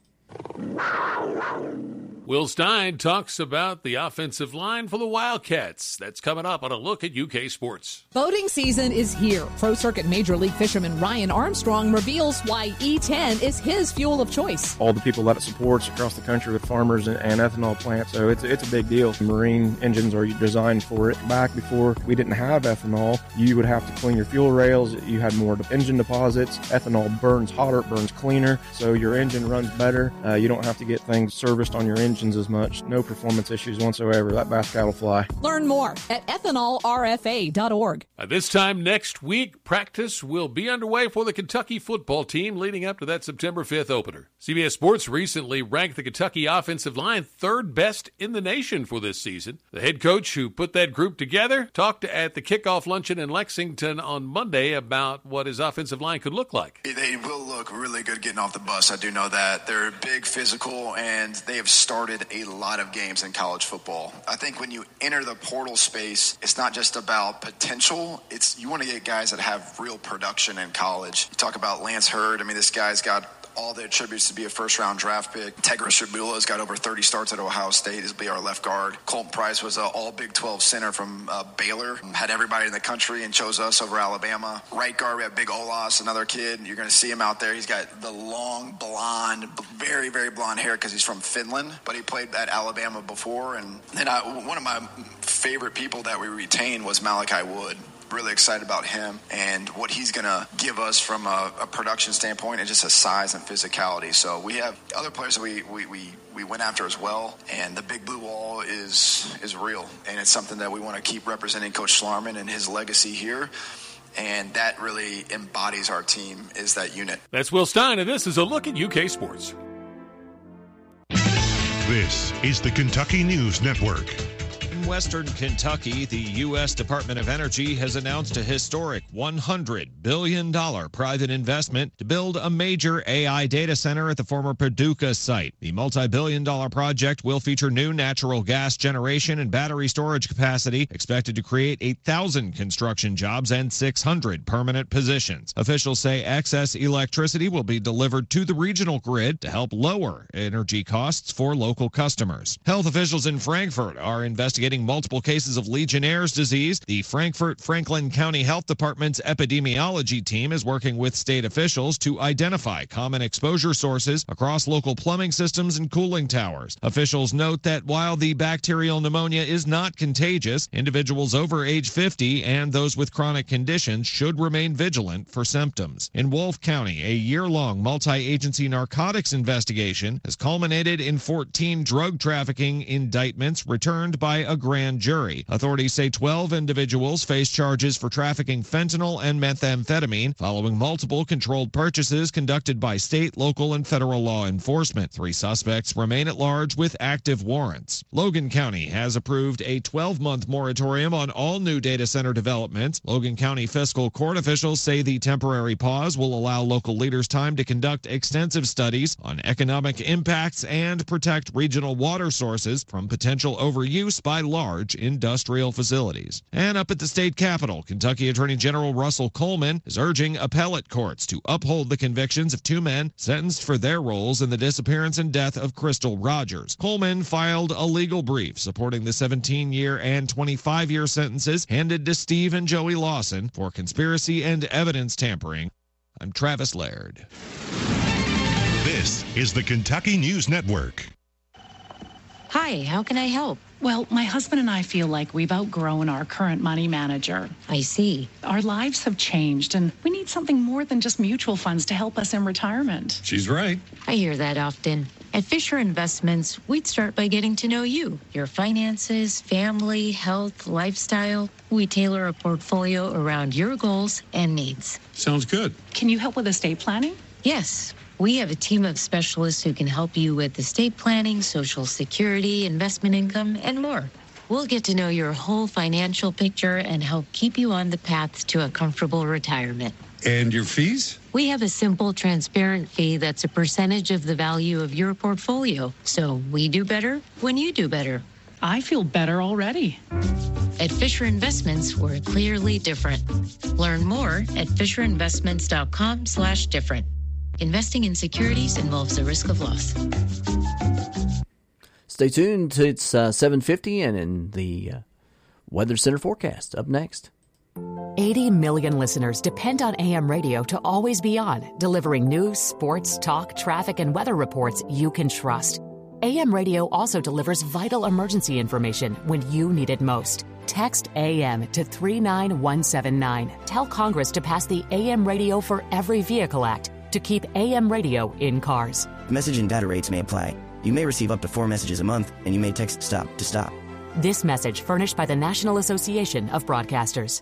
Will Stein talks about the offensive line for the Wildcats. That's coming up on a look at U K Sports. Boating season is here. Pro Circuit Major League fisherman Ryan Armstrong reveals why E ten is his fuel of choice. All the people that it supports across the country with farmers and, and ethanol plants, so it's, it's a big deal. Marine engines are designed for it. Back before we didn't have ethanol, you would have to clean your fuel rails. You had more engine deposits. Ethanol burns hotter, it burns cleaner, so your engine runs better. Uh, you don't have to get things serviced on your engine as much. No performance issues whatsoever. That bass cat'll fly. Learn more at ethanol r f a dot org. At this time next week, practice will be underway for the Kentucky football team leading up to that September fifth opener. C B S Sports recently ranked the Kentucky offensive line third best in the nation for this season. The head coach who put that group together talked at the kickoff luncheon in Lexington on Monday about what his offensive line could look like. They will look really good getting off the bus. I do know that. They're big, physical, and they have started a lot of games in college football. I think when you enter the portal space, it's not just about potential. It's you want to get guys that have real production in college. You talk about Lance Hurd. I mean, this guy's got all the attributes to be a first-round draft pick. Tegris Shabula's got over thirty starts at Ohio State. He'll be our left guard. Colton Price was an all-Big twelve center from uh, Baylor. Had everybody in the country and chose us over Alabama. Right guard, we have Big Olas, another kid. You're going to see him out there. He's got the long, blonde, very, very blonde hair because he's from Finland, but he played at Alabama before. And then I, one of my favorite people that we retained was Malachi Wood. Really excited about him and what he's going to give us from a, a production standpoint and just a size and physicality. So we have other players that we, we, we, we went after as well. And the big blue wall is is real. And it's something that we want to keep representing Coach Schlarman and his legacy here. And that really embodies our team, is that unit. That's Will Stein, and this is a look at U K Sports. This is the Kentucky News Network. In Western Kentucky, the U S Department of Energy has announced a historic one hundred billion dollars private investment to build a major A I data center at the former Paducah site. The multi-billion dollar project will feature new natural gas generation and battery storage capacity, expected to create eight thousand construction jobs and six hundred permanent positions. Officials say excess electricity will be delivered to the regional grid to help lower energy costs for local customers. Health officials in Frankfort are investigating multiple cases of Legionnaire's disease. The Frankfort-Franklin County Health Department's epidemiology team is working with state officials to identify common exposure sources across local plumbing systems and cooling towers. Officials note that while the bacterial pneumonia is not contagious, individuals over age fifty and those with chronic conditions should remain vigilant for symptoms. In Wolfe County, a year-long multi-agency narcotics investigation has culminated in fourteen drug trafficking indictments returned by a grand jury. Authorities say twelve individuals face charges for trafficking fentanyl and methamphetamine following multiple controlled purchases conducted by state, local, and federal law enforcement. Three suspects remain at large with active warrants. Logan County has approved a twelve-month moratorium on all new data center developments. Logan County fiscal court officials say the temporary pause will allow local leaders time to conduct extensive studies on economic impacts and protect regional water sources from potential overuse by large industrial facilities. And up at the state capitol, Kentucky Attorney General Russell Coleman is urging appellate courts to uphold the convictions of two men sentenced for their roles in the disappearance and death of Crystal Rogers. Coleman filed a legal brief supporting the seventeen-year and twenty-five-year sentences handed to Steve and Joey Lawson for conspiracy and evidence tampering. I'm Travis Laird. This is the Kentucky News Network. Hi, how can I help? Well, my husband and I feel like we've outgrown our current money manager. I see. Our lives have changed, and we need something more than just mutual funds to help us in retirement. She's right. I hear that often. At Fisher Investments, we'd start by getting to know you, your finances, family, health, lifestyle. We tailor a portfolio around your goals and needs. Sounds good. Can you help with estate planning? Yes. We have a team of specialists who can help you with estate planning, Social Security, investment income, and more. We'll get to know your whole financial picture and help keep you on the path to a comfortable retirement. And your fees? We have a simple, transparent fee that's a percentage of the value of your portfolio. So we do better when you do better. I feel better already. At Fisher Investments, we're clearly different. Learn more at fisherinvestments.com slash different. Investing in securities involves a risk of loss. Stay tuned. It's uh, seven fifty and in the uh, Weather Center forecast. Up next. eighty million listeners depend on A M radio to always be on, delivering news, sports, talk, traffic, and weather reports you can trust. A M radio also delivers vital emergency information when you need it most. Text A M to three nine one seven nine. Tell Congress to pass the A M Radio for Every Vehicle Act to keep A M radio in cars. Message and data rates may apply. You may receive up to four messages a month, and you may text STOP to stop. This message furnished by the National Association of Broadcasters.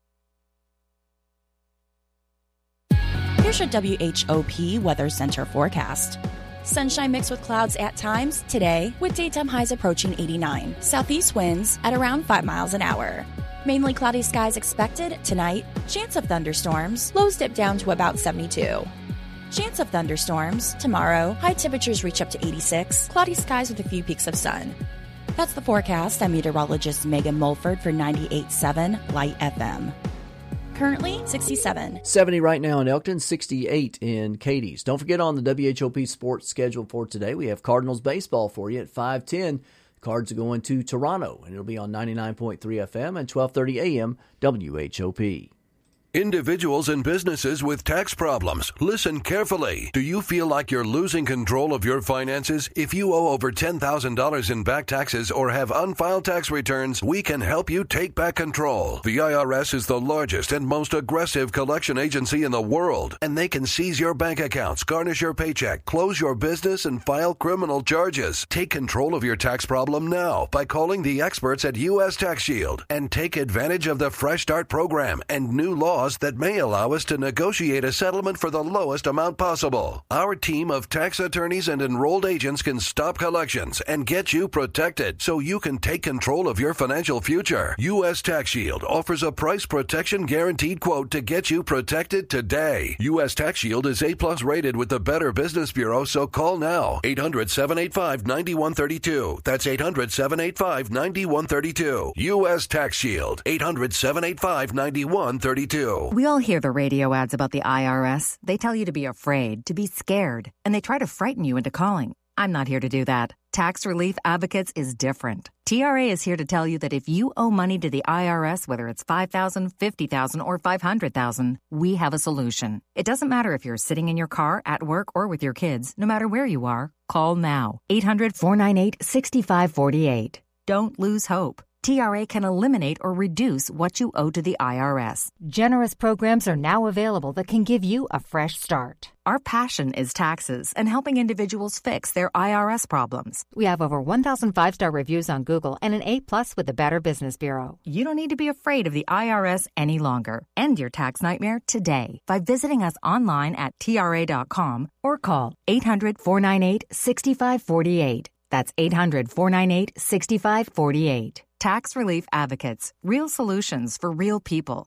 Here's your W H O P Weather Center forecast. Sunshine mixed with clouds at times today, with daytime highs approaching eighty-nine. Southeast winds at around five miles an hour. Mainly cloudy skies expected tonight. Chance of thunderstorms. Lows dip down to about seventy-two. Chance of thunderstorms tomorrow. High temperatures reach up to eighty-six. Cloudy skies with a few peaks of sun. That's the forecast. I'm meteorologist Megan Mulford for ninety-eight point seven Light F M. Currently sixty-seven. seventy right now in Elkton, sixty-eight in Cadiz. Don't forget, on the W H O P sports schedule for today, we have Cardinals baseball for you at five ten. Cards are going to Toronto, and it'll be on ninety-nine point three F M and twelve thirty A M W H O P. Individuals and businesses with tax problems, listen carefully. Do you feel like you're losing control of your finances? If you owe over ten thousand dollars in back taxes or have unfiled tax returns, we can help you take back control. The I R S is the largest and most aggressive collection agency in the world, and they can seize your bank accounts, garnish your paycheck, close your business, and file criminal charges. Take control of your tax problem now by calling the experts at U S Tax Shield and take advantage of the Fresh Start program and new laws that may allow us to negotiate a settlement for the lowest amount possible. Our team of tax attorneys and enrolled agents can stop collections and get you protected so you can take control of your financial future. U S Tax Shield offers a price protection guaranteed quote to get you protected today. U S Tax Shield is A plus rated with the Better Business Bureau, so call now. eight hundred, seven eight five, nine one three two. That's eight hundred, seven eight five, nine one three two. U S Tax Shield. eight hundred, seven eight five, nine one three two. We all hear the radio ads about the I R S. They tell you to be afraid, to be scared, and they try to frighten you into calling. I'm not here to do that. Tax Relief Advocates is different. T R A is here to tell you that if you owe money to the I R S, whether it's five thousand dollars, fifty thousand dollars, or five hundred thousand dollars, we have a solution. It doesn't matter if you're sitting in your car, at work, or with your kids. No matter where you are, call now. eight hundred, four nine eight, six five four eight. Don't lose hope. T R A can eliminate or reduce what you owe to the I R S. Generous programs are now available that can give you a fresh start. Our passion is taxes and helping individuals fix their I R S problems. We have over one thousand five-star reviews on Google and an A plus with the Better Business Bureau. You don't need to be afraid of the I R S any longer. End your tax nightmare today by visiting us online at T R A dot com or call eight hundred, four nine eight, six five four eight. That's eight hundred, four nine eight, six five four eight. Tax Relief Advocates. Real solutions for real people.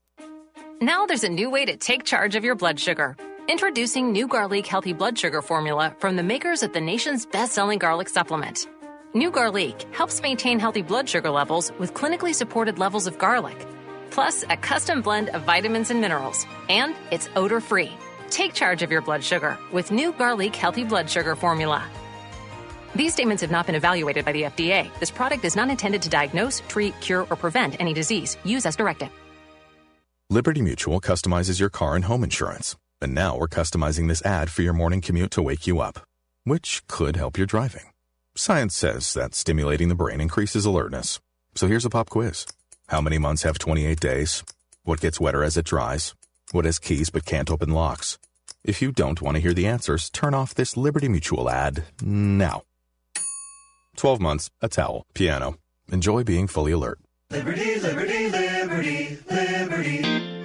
Now there's a new way to take charge of your blood sugar. Introducing new Garlic Healthy Blood Sugar Formula from the makers of the nation's best-selling garlic supplement. New Garlic helps maintain healthy blood sugar levels with clinically supported levels of garlic, plus a custom blend of vitamins and minerals, and it's odor-free. Take charge of your blood sugar with New Garlic Healthy Blood Sugar Formula. These statements have not been evaluated by the F D A. This product is not intended to diagnose, treat, cure, or prevent any disease. Use as directed. Liberty Mutual customizes your car and home insurance. And now we're customizing this ad for your morning commute to wake you up, which could help your driving. Science says that stimulating the brain increases alertness. So here's a pop quiz. How many months have twenty-eight days? What gets wetter as it dries? What has keys but can't open locks? If you don't want to hear the answers, turn off this Liberty Mutual ad now. twelve months, a towel, piano. Enjoy being fully alert. Liberty, liberty, liberty, liberty.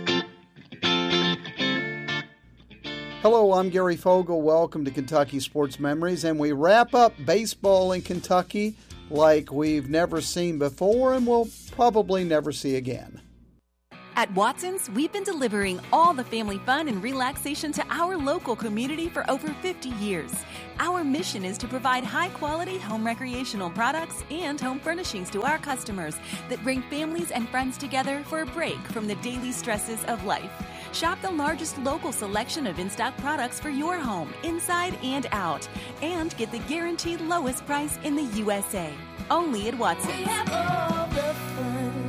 Hello, I'm Gary Fogle. Welcome to Kentucky Sports Memories, and we wrap up baseball in Kentucky like we've never seen before and will probably never see again. At Watson's, we've been delivering all the family fun and relaxation to our local community for over fifty years. Our mission is to provide high-quality home recreational products and home furnishings to our customers that bring families and friends together for a break from the daily stresses of life. Shop the largest local selection of in-stock products for your home, inside and out, and get the guaranteed lowest price in the U S A. Only at Watson's. We have all the fun.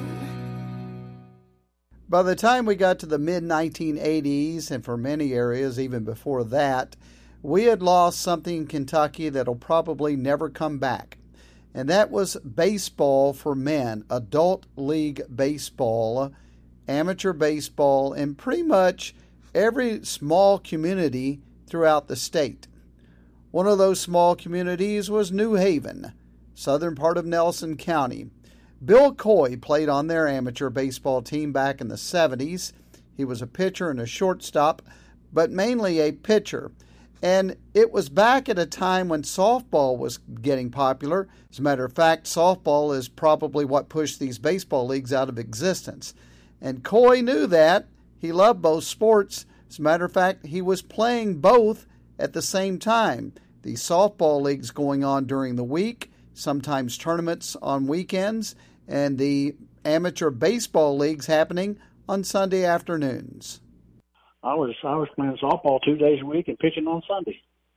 By the time we got to the mid nineteen eighties, and for many areas even before that, we had lost something in Kentucky that'll probably never come back. And that was baseball for men, adult league baseball, amateur baseball, in pretty much every small community throughout the state. One of those small communities was New Haven, southern part of Nelson County. Bill Coy played on their amateur baseball team back in the seventies. He was a pitcher and a shortstop, but mainly a pitcher. And it was back at a time when softball was getting popular. As a matter of fact, softball is probably what pushed these baseball leagues out of existence. And Coy knew that. He loved both sports. As a matter of fact, he was playing both at the same time. The softball leagues going on during the week, sometimes tournaments on weekends, and the amateur baseball leagues happening on Sunday afternoons. I was I was playing softball two days a week and pitching on Sunday.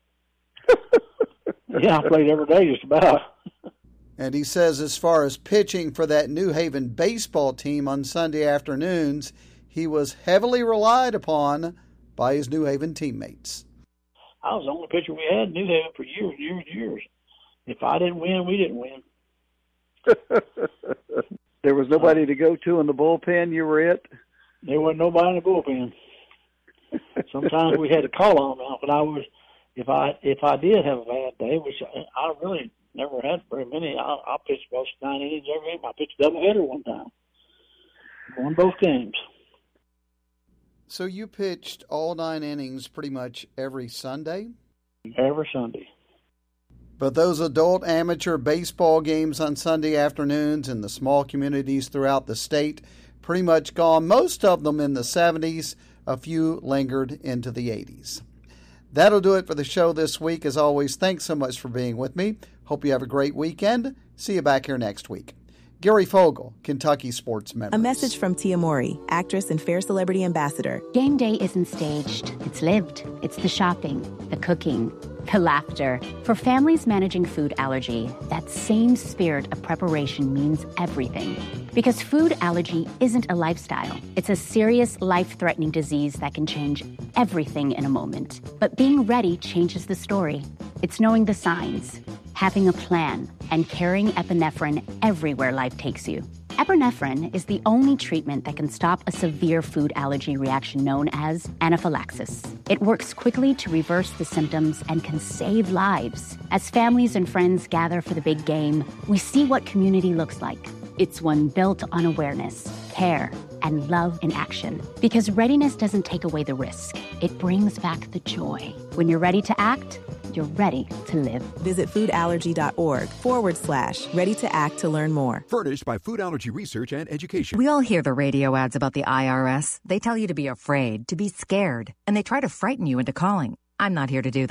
Yeah, I played every day just about. And he says as far as pitching for that New Haven baseball team on Sunday afternoons, he was heavily relied upon by his New Haven teammates. I was the only pitcher we had in New Haven for years, years, years. If I didn't win, we didn't win. There was nobody to go to in the bullpen. You were it? There wasn't nobody in the bullpen. Sometimes we had to call on them, but I was, if I if I did have a bad day, which I really never had very many, I, I pitched most nine innings every game. I pitched doubleheader one time. Won both games. So you pitched all nine innings pretty much every Sunday? Every Sunday. But those adult amateur baseball games on Sunday afternoons in the small communities throughout the state, pretty much gone. Most of them in the seventies, a few lingered into the eighties. That'll do it for the show this week. As always, thanks so much for being with me. Hope you have a great weekend. See you back here next week. Gary Fogle, Kentucky Sports Memories. A message from Tia Mowry, actress and Fair Celebrity Ambassador. Game day isn't staged. It's lived. It's the shopping, the cooking, the laughter. For families managing food allergy, that same spirit of preparation means everything. Because food allergy isn't a lifestyle. It's a serious, life-threatening disease that can change everything in a moment. But being ready changes the story. It's knowing the signs, having a plan, and carrying epinephrine everywhere life takes you. Epinephrine is the only treatment that can stop a severe food allergy reaction known as anaphylaxis. It works quickly to reverse the symptoms and can save lives. As families and friends gather for the big game, we see what community looks like. It's one built on awareness, care, and love in action. Because readiness doesn't take away the risk. It brings back the joy. When you're ready to act, you're ready to live. Visit foodallergy.org forward slash ready to act to learn more. Furnished by Food Allergy Research and Education. We all hear the radio ads about the I R S. They tell you to be afraid, to be scared, and they try to frighten you into calling. I'm not here to do that.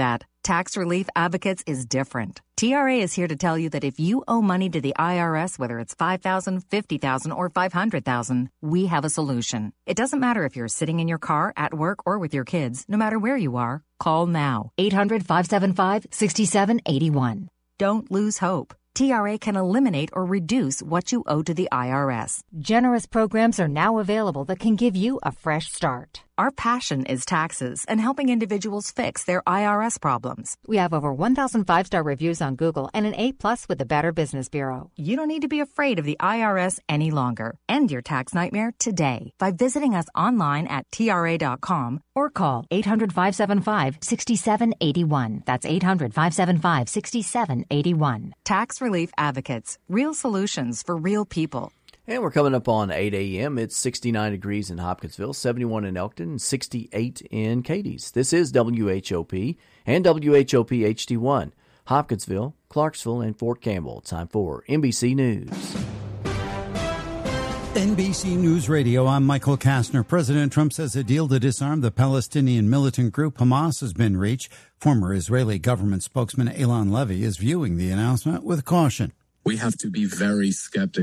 Tax Relief Advocates is different. T R A is here to tell you that if you owe money to the I R S, whether it's five thousand dollars, fifty thousand dollars, or five hundred thousand dollars, we have a solution. It doesn't matter if you're sitting in your car, at work, or with your kids. No matter where you are, call now. eight hundred, five seven five, six seven eight one. Don't lose hope. T R A can eliminate or reduce what you owe to the I R S. Generous programs are now available that can give you a fresh start. Our passion is taxes and helping individuals fix their I R S problems. We have over one thousand five-star reviews on Google and an A plus with the Better Business Bureau. You don't need to be afraid of the I R S any longer. End your tax nightmare today by visiting us online at T R A dot com or call eight hundred, five seven five, six seven eight one. That's eight hundred, five seven five, six seven eight one. Tax Relief Advocates. Real solutions for real people. And we're coming up on eight a.m. It's sixty-nine degrees in Hopkinsville, seventy-one in Elkton, and sixty-eight in Cadiz. This is W H O P and W H O P H D one, Hopkinsville, Clarksville, and Fort Campbell. Time for N B C News. N B C News Radio, I'm Michael Kastner. President Trump says a deal to disarm the Palestinian militant group Hamas has been reached. Former Israeli government spokesman Eylon Levy is viewing the announcement with caution. We have to be very skeptical